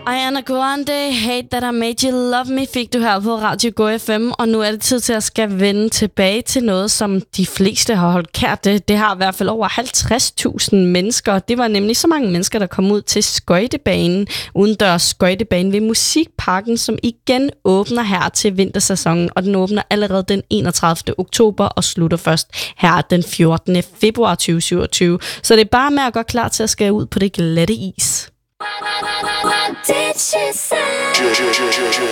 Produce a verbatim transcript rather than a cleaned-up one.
Ariana Grande, Hate That I Made You Love Me, fik du her på Radio Go F M, og nu er det tid til at skal vende tilbage til noget, som de fleste har holdt kært. Det, det har i hvert fald over halvtreds tusind mennesker. Det var nemlig så mange mennesker, der kom ud til skøjtebanen, udendørs skøjtebanen ved Musikparken, som igen åbner her til vintersæsonen, og den åbner allerede den enogtredivte oktober og slutter først her den fjortende februar tyve syvogtyve. Så det er bare med at gå klar til at skal ud på det glatte is. What did she say?